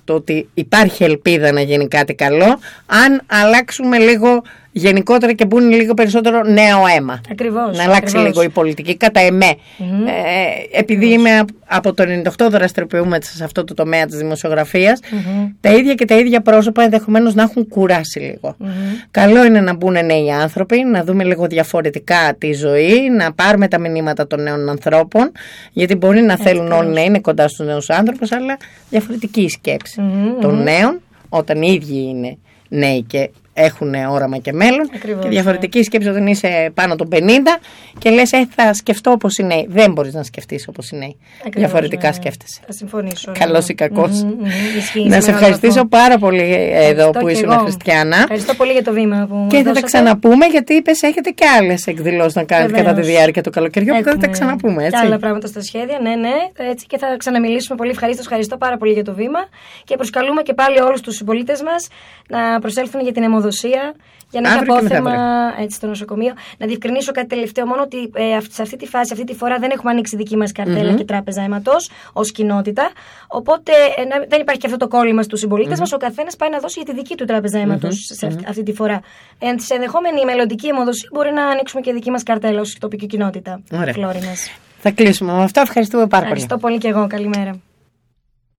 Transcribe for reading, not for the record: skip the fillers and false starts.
το ότι υπάρχει ελπίδα να γίνει κάτι καλό, αν αλλάξουμε λίγο γενικότερα και μπουν λίγο περισσότερο νέο αίμα. Ακριβώς. Να αλλάξει λίγο η πολιτική κατά εμέ. Επειδή είμαι από το 98 δραστηριοποιούμε σε αυτό το τομέα της δημοσιογραφίας, τα ίδια και τα ίδια πρόσωπα ενδεχομένως να έχουν κουράσει λίγο. Καλό είναι να μπουν νέοι άνθρωποι, να δούμε λίγο διαφορετικά τη ζωή, να πάρουμε τα μηνύματα των νέων ανθρώπων, γιατί μπορεί να θέλουν όλοι να είναι κοντά στους νέους άνθρωπους, αλλά διαφορετική η σκέψη των νέων, όταν οι ίδιοι είναι νέοι και έχουν όραμα και μέλλον. Ακριβώς, και διαφορετική σκέψη όταν είσαι πάνω των 50 και λες θα σκεφτώ όπως οι νέοι. Δεν μπορείς να σκεφτείς όπως οι νέοι. Διαφορετικά σκέφτεσαι. Θα συμφωνήσω. Καλός ή κακός. Να σε ευχαριστήσω πάρα πολύ εδώ που ήσουν, Χριστιανά. Ευχαριστώ πολύ για το βήμα που και θα τα ξαναπούμε, γιατί είπες έχετε και άλλες εκδηλώσεις να κάνετε κατά τη διάρκεια του καλοκαιριού, που θα τα ξαναπούμε, έτσι. Και άλλα πράγματα στα σχέδια, ναι, έτσι, και θα ξαναμιλήσουμε πολύ ευχαρίστως. Ευχαριστώ πάρα πολύ για το βήμα και προσκαλούμε και πάλι όλους τους συμπολίτες μας να προσέλθουν για την αιμοδοσία, για να έχει απόθεμα στο νοσοκομείο. Να διευκρινίσω κάτι τελευταίο, μόνο ότι σε αυτή τη φάση, αυτή τη φορά δεν έχουμε ανοίξει δική μας καρτέλα και τράπεζα αίματος ως κοινότητα. Οπότε δεν υπάρχει και αυτό το κόλλημα στους συμπολίτες μας. Ο καθένας πάει να δώσει για τη δική του τράπεζα αίματος σε αυτή τη φορά. Σε ενδεχόμενη μελλοντική αιμοδοσία μπορεί να ανοίξουμε και δική μας καρτέλα ως τοπική κοινότητα. Ωραία. Θα κλείσουμε με αυτό. Ευχαριστούμε πάρα πολύ. Ευχαριστώ πολύ και εγώ. Καλημέρα.